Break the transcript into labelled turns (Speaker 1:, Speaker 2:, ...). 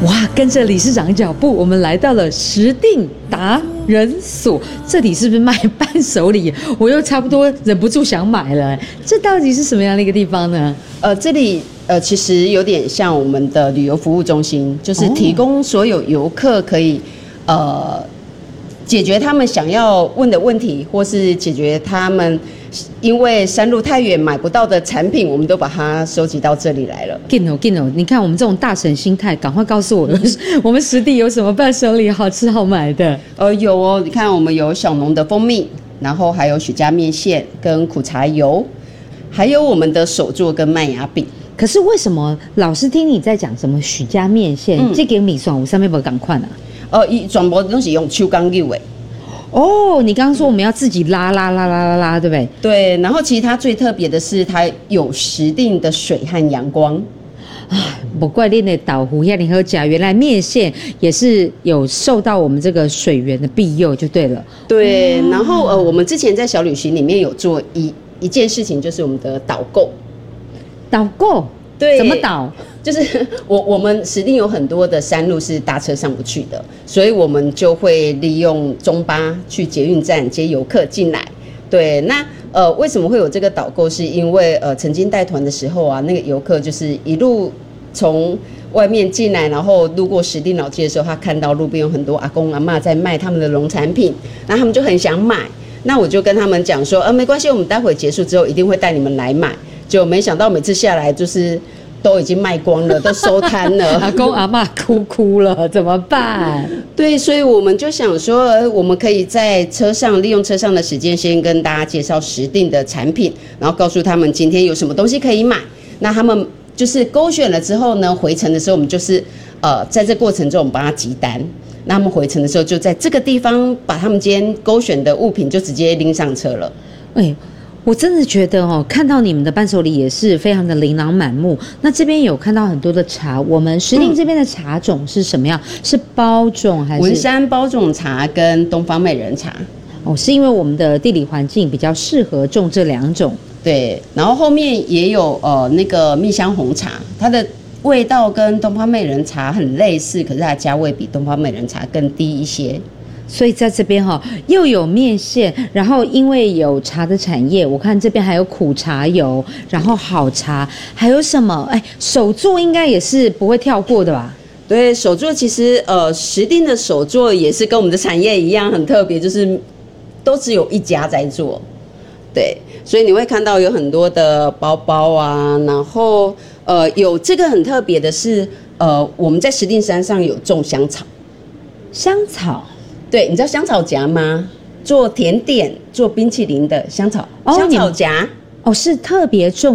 Speaker 1: 哇，跟着理事长的脚步，我们来到了石碇达人所。这里是不是卖伴手礼？我又差不多忍不住想买了。这到底是什么样的一个地方呢？
Speaker 2: 这里其实有点像我们的旅游服务中心，就是提供所有游客可以解决他们想要问的问题，或是解决他们因为山路太远买不到的产品，我们都把它收集到这里来了。
Speaker 1: 进哦，你看我们这种大神心态，赶快告诉我，我们实地有什么伴手礼好吃好买的？
Speaker 2: 有哦，你看我们有小农的蜂蜜，然后还有许家面线跟苦茶油，还有我们的手作跟麦芽饼。
Speaker 1: 可是为什么老是听你在讲什么许家面线，这个米蒜我上面不赶快啊？
Speaker 2: 全部都是用手工揉的。
Speaker 1: 哦，你刚刚说我们要自己拉，对不对？
Speaker 2: 对，然后其实它最特别的是，它有石碇的水和阳光。
Speaker 1: 不怪你的岛湖亚联合甲，原来面线也是有受到我们这个水源的庇佑，就对了。
Speaker 2: 对，然后我们之前在小旅行里面有做一件事情，就是我们的导购。
Speaker 1: 导购？对，怎么导？
Speaker 2: 就是我们石碇有很多的山路是大车上不去的，所以我们就会利用中巴去捷运站接游客进来。对，那为什么会有这个导购？是因为曾经带团的时候啊，那个游客就是一路从外面进来，然后路过石碇老街的时候，他看到路边有很多阿公阿嬷在卖他们的农产品，那他们就很想买。那我就跟他们讲说，没关系，我们待会结束之后一定会带你们来买。就没想到每次下来就是都已经卖光了，都收摊了，
Speaker 1: 阿公阿嬷哭了，怎么办？
Speaker 2: 对，所以我们就想说，我们可以在车上利用车上的时间，先跟大家介绍石碇的产品，然后告诉他们今天有什么东西可以买。那他们就是勾选了之后呢，回程的时候我们就是在这过程中我们帮他集单。那他们回程的时候就在这个地方把他们今天勾选的物品就直接拎上车了。
Speaker 1: 我真的觉得看到你们的伴手礼也是非常的琳琅满目。那这边有看到很多的茶，我们石碇这边的茶种是什么样？是包种还是？
Speaker 2: 文山包种茶跟东方美人茶。
Speaker 1: 是因为我们的地理环境比较适合种这两种。
Speaker 2: 对，然后后面也有那个蜜香红茶，它的味道跟东方美人茶很类似，可是它的价位比东方美人茶更低一些。
Speaker 1: 所以在这边又有面线，然后因为有茶的产业，我看这边还有苦茶油，然后好茶，还有什么？手作应该也是不会跳过的吧？
Speaker 2: 对，手作其实石碇的手作也是跟我们的产业一样很特别，就是都只有一家在做。对，所以你会看到有很多的包包啊，然后有这个很特别的是我们在石碇山上有种香草。
Speaker 1: 香草？
Speaker 2: 对，你知道香草荚吗？做甜点、做冰淇淋的香草荚。
Speaker 1: 是特别种